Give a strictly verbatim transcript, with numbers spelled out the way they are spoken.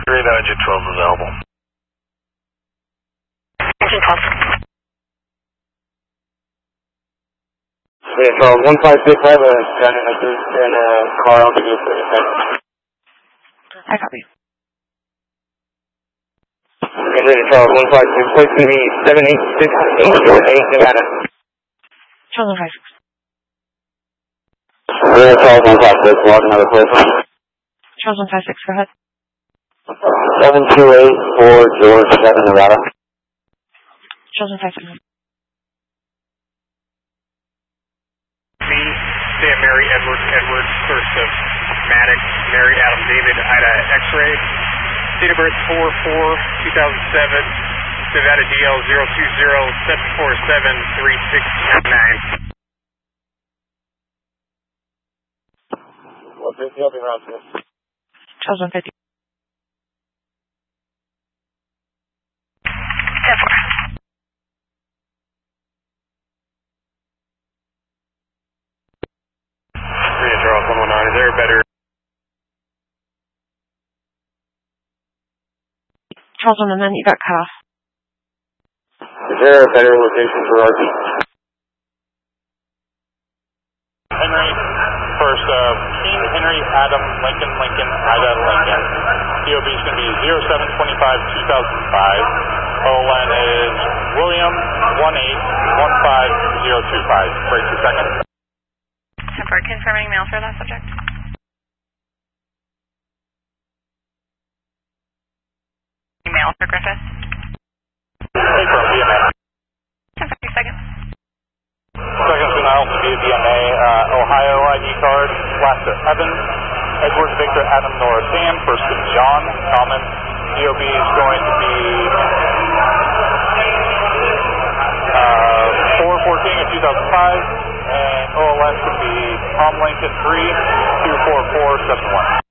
Three, the engine twelve is available. Engine twelve. Yeah, so one five six, I have a gun in a, in a car, I'll give you a second. I copy. Okay, Charles, one five six, place going to be seven eight six eight, Nevada. Charles one five six. Yeah, Charles one five six, log another place. Charles one five six, go ahead. seven two eight four, George seven, Nevada. Charles one five six. Sam Mary Edward Edward first of Maddox Mary Adam David Ida X-ray. Date of birth four four two thousand seven. Nevada D L zero two zero seven four seven three six nine. What fifty, I'll be around here. Charles one fifty. ten four. Charles one one nine, is there a better? Charles one one nine, you got cut off. Is there a better location for R P? Henry, first, uh, King Henry Adam Lincoln Lincoln Ida Lincoln. D O B is going to be zero seven two five two thousand five. O N is William one eight one five zero two five. Break two seconds. For confirming mail for that subject. Mail for Griffith. Hey, from B M A. ten thirty seconds. Second's going to also be a B M A, uh, Ohio I D card, last to Evan, Edward Victor Adam Nora Sam, first to John, common. D O B is going to be uh, four fourteen of two thousand five. And O L N could be Tom Lincoln three two four four seven one.